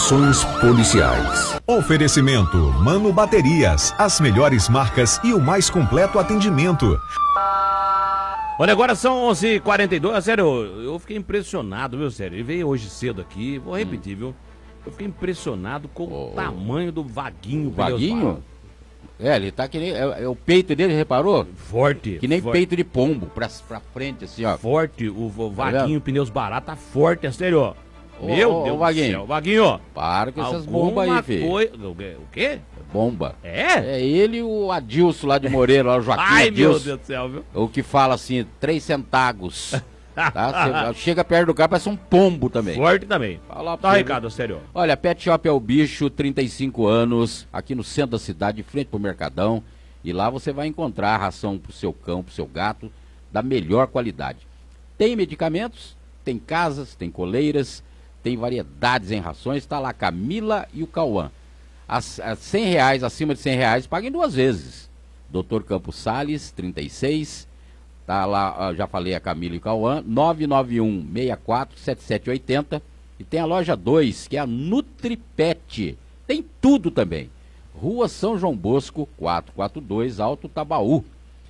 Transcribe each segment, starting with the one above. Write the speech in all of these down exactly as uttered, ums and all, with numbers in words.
Informações policiais. Oferecimento Mano Baterias, as melhores marcas e o mais completo atendimento. Olha, agora são onze e quarenta e dois, sério, eu, eu fiquei impressionado, viu, sério, ele veio hoje cedo aqui, vou repetir, viu, eu fiquei impressionado com oh. o tamanho do Vaguinho. Vaguinho? É, ele tá que nem, é, é o peito dele, reparou? Forte. Que nem forte. Peito de pombo, pra, pra frente, assim, ó. Forte, o, o Vaguinho, tá Pneus Baratos, tá forte, é sério, ó. Meu ô, Deus ô, Vaguinho. do céu, Vaguinho. Para com essas bombas aí, filho. Coi... O quê? Bomba. É? É ele e o Adilson lá de Moreira, lá, o Joaquim Ai, Adilson. meu Deus do céu, viu? O que fala assim, três centavos. Tá? Cê chega perto do carro, parece um pombo também. Forte também. Fala tá, Ricardo, sério. Olha, Pet Shop é o bicho, trinta e cinco anos, aqui no centro da cidade, de frente pro Mercadão. E lá você vai encontrar a ração pro seu cão, pro seu gato, da melhor qualidade. Tem medicamentos, tem casas, tem coleiras, tem variedades em rações. Tá lá a Camila e o Cauã. As, as cem reais, acima de cem reais, paguem duas vezes. doutor Campos Sales, trinta e seis. Tá lá, já falei, a Camila e o Cauã. nove nove um, seis quatro, sete sete oito zero. E tem a loja dois, que é a Nutripet. Tem tudo também. Rua São João Bosco, quatrocentos e quarenta e dois, Alto Tabaú.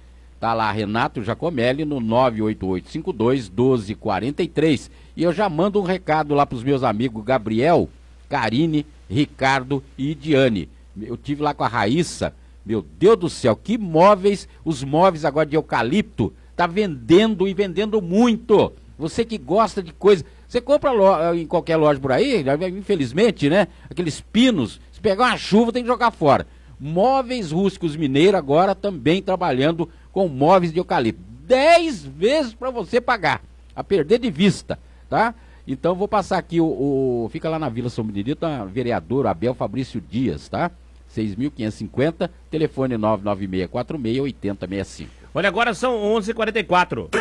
Tá lá Renato Giacomelli no nove oito oito cinco dois, um dois quatro três. E eu já mando um recado lá pros meus amigos Gabriel, Karine, Ricardo e Diane. Eu tive lá com a Raíssa. Meu Deus do céu, que móveis, os móveis agora de eucalipto, tá vendendo e vendendo muito. Você que gosta de coisa, você compra lo, em qualquer loja por aí, infelizmente, né? Aqueles pinos, se pegar uma chuva tem que jogar fora. Móveis Rústicos Mineiro agora também trabalhando com móveis de eucalipto. Dez vezes para você pagar, a perder de vista, tá? Então vou passar aqui, o, o fica lá na Vila São Benedito, a vereador Abel Fabrício Dias, tá? seis mil quinhentos e cinquenta, telefone nove nove seis quatro seis, oito zero seis cinco. Olha, agora são onze e quarenta e quatro.